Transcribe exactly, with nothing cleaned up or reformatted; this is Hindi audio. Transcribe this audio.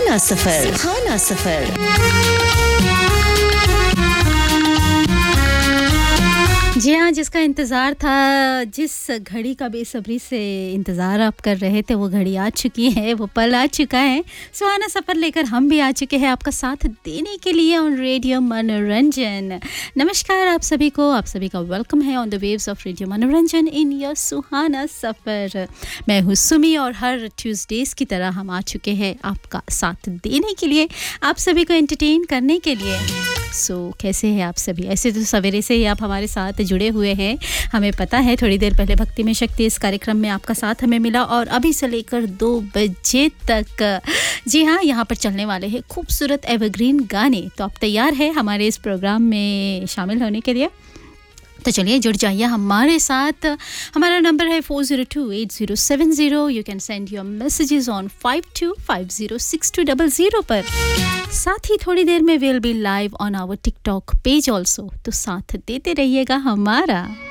सुहाना सफर सुहाना सफर जी हाँ, जिसका इंतज़ार था, जिस घड़ी का बेसब्री से इंतज़ार आप कर रहे थे, वो घड़ी आ चुकी है, वो पल आ चुका है। सुहाना सफ़र लेकर हम भी आ चुके हैं आपका साथ देने के लिए ऑन रेडियो मनोरंजन। नमस्कार आप सभी को, आप सभी का वेलकम है on the waves of radio मनोरंजन इन योर सुहाना सफ़र। मैं हूँ सुमी और हर ट्यूसडेज़ की तरह हम आ चुके हैं आपका साथ देने के लिए, आप सभी को एंटरटेन करने के लिए। सो so, कैसे हैं आप सभी? ऐसे तो सवेरे से ही आप हमारे साथ जुड़े हुए हैं, हमें पता है। थोड़ी देर पहले भक्ति में शक्ति इस कार्यक्रम में आपका साथ हमें मिला और अभी से लेकर दो बजे तक जी हाँ, यहाँ पर चलने वाले हैं खूबसूरत एवरग्रीन गाने। तो आप तैयार हैं हमारे इस प्रोग्राम में शामिल होने के लिए? तो चलिए जुड़ जाइए हमारे साथ। हमारा नंबर है four zero two eight zero seven zero. You can send your messages on five to five zero six to zero zero पर। साथ ही थोड़ी देर में will be live on our TikTok page also, तो साथ देते रहिएगा हमारा।